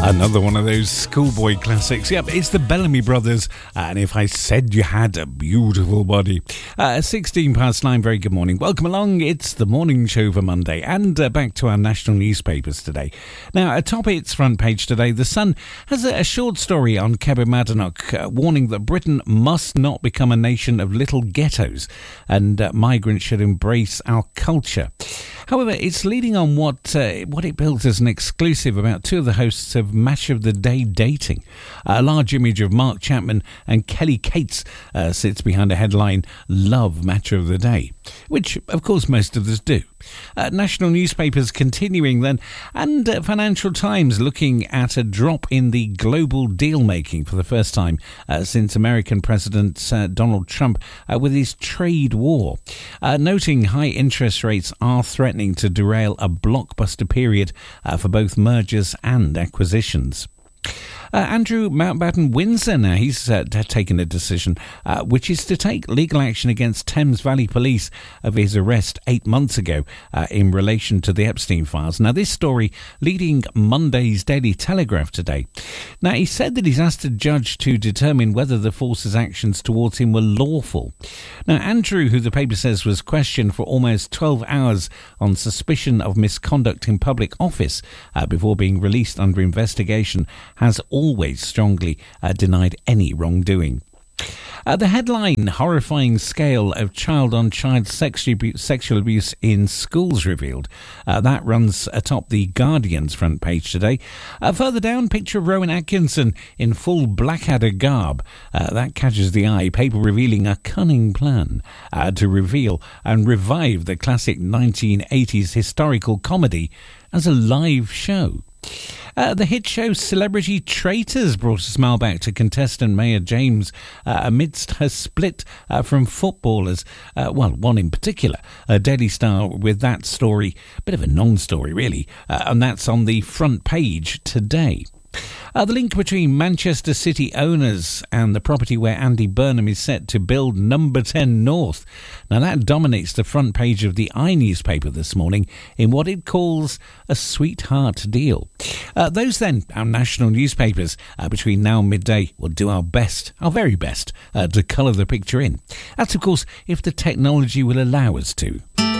Another one of those schoolboy classics. Yep, it's the Bellamy Brothers. And If I Said You Had a Beautiful Body. 16 past 9, very good morning. Welcome along. It's the morning show for Monday. And back to our national newspapers today. Now, atop its front page today, The Sun has a short story on Kevin Maddock warning that Britain must not become a nation of little ghettos and migrants should embrace our culture. However, it's leading on what it builds as an exclusive about two of the hosts of Match of the Day dating. A large image of Mark Chapman and Kelly Cates sits behind a headline, Love Match of the Day, which, of course, most of us do. National newspapers continuing then, and Financial Times looking at a drop in the global deal-making for the first time since American President Donald Trump with his trade war, noting high interest rates are threatening to derail a blockbuster period for both mergers and acquisitions. Andrew Mountbatten-Windsor now, he's taken a decision which is to take legal action against Thames Valley Police of his arrest 8 months ago in relation to the Epstein files. Now, this story leading Monday's Daily Telegraph today. Now, he said that he's asked a judge to determine whether the force's actions towards him were lawful. Now, Andrew, who the paper says was questioned for almost 12 hours on suspicion of misconduct in public office before being released under investigation, has always strongly denied any wrongdoing. The headline, horrifying scale of child-on-child sexual abuse in schools revealed. That runs atop the Guardian's front page today. Further down, picture of Rowan Atkinson in full Blackadder garb. That catches the eye. Paper revealing a cunning plan to reveal and revive the classic 1980s historical comedy as a live show. The hit show Celebrity Traitors brought a smile back to contestant Maya James amidst her split from footballers. One in particular, Daily Star with that story, bit of a non-story really, and that's on the front page today. The link between Manchester City owners and the property where Andy Burnham is set to build Number 10 North. Now that dominates the front page of the I newspaper this morning in what it calls a sweetheart deal. Those then, our national newspapers, between now and midday, will do our best, our very best, to colour the picture in. That's of course if the technology will allow us to.